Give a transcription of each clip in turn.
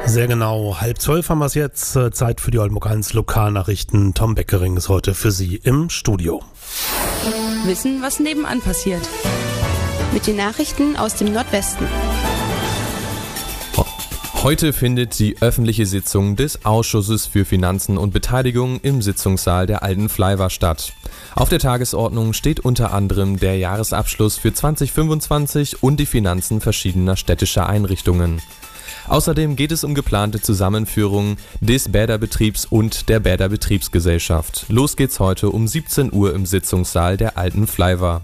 Sehr genau, 11:30 haben wir es jetzt. Zeit für die Oldenburg 1 Lokalnachrichten. Tom Beckering ist heute für Sie im Studio. Wissen, was nebenan passiert. Mit den Nachrichten aus dem Nordwesten. Heute findet die öffentliche Sitzung des Ausschusses für Finanzen und Beteiligung im Sitzungssaal der Alten Flaiwer statt. Auf der Tagesordnung steht unter anderem der Jahresabschluss für 2025 und die Finanzen verschiedener städtischer Einrichtungen. Außerdem geht es um geplante Zusammenführung des Bäderbetriebs und der Bäderbetriebsgesellschaft. Los geht's heute um 17 Uhr im Sitzungssaal der Alten Flaiwer.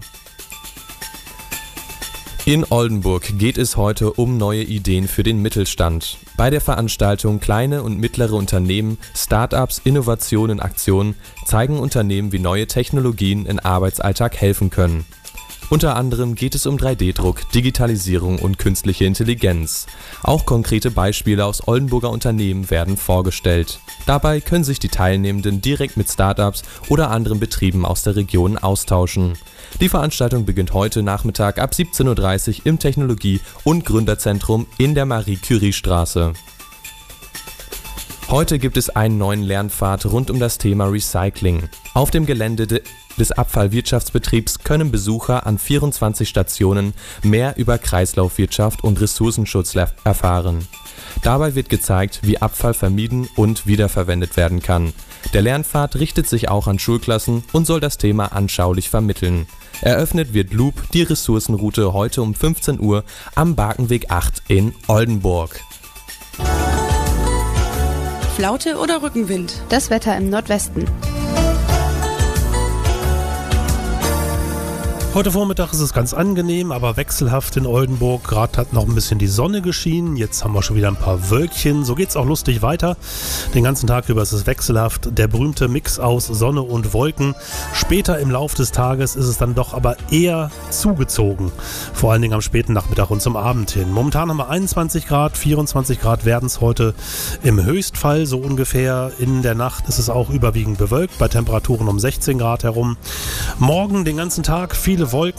In Oldenburg geht es heute um neue Ideen für den Mittelstand. Bei der Veranstaltung Kleine und mittlere Unternehmen, Start-ups, Innovationen, Aktionen zeigen Unternehmen, wie neue Technologien im Arbeitsalltag helfen können. Unter anderem geht es um 3D-Druck, Digitalisierung und künstliche Intelligenz. Auch konkrete Beispiele aus Oldenburger Unternehmen werden vorgestellt. Dabei können sich die Teilnehmenden direkt mit Startups oder anderen Betrieben aus der Region austauschen. Die Veranstaltung beginnt heute Nachmittag ab 17:30 Uhr im Technologie- und Gründerzentrum in der Marie-Curie-Straße. Heute gibt es einen neuen Lernpfad rund um das Thema Recycling. Auf dem Gelände des Abfallwirtschaftsbetriebs können Besucher an 24 Stationen mehr über Kreislaufwirtschaft und Ressourcenschutz erfahren. Dabei wird gezeigt, wie Abfall vermieden und wiederverwendet werden kann. Der Lernpfad richtet sich auch an Schulklassen und soll das Thema anschaulich vermitteln. Eröffnet wird Loop, die Ressourcenroute, heute um 15 Uhr am Barkenweg 8 in Oldenburg. Flaute oder Rückenwind? Das Wetter im Nordwesten. Heute Vormittag ist es ganz angenehm, aber wechselhaft in Oldenburg. Gerade hat noch ein bisschen die Sonne geschienen. Jetzt haben wir schon wieder ein paar Wölkchen. So geht's auch lustig weiter. Den ganzen Tag über ist es wechselhaft. Der berühmte Mix aus Sonne und Wolken. Später im Lauf des Tages ist es dann doch aber eher zugezogen. Vor allen Dingen am späten Nachmittag und zum Abend hin. Momentan haben wir 21 Grad, 24 Grad werden es heute im Höchstfall so ungefähr. In der Nacht ist es auch überwiegend bewölkt, bei Temperaturen um 16 Grad herum. Morgen den ganzen Tag viele Wolken.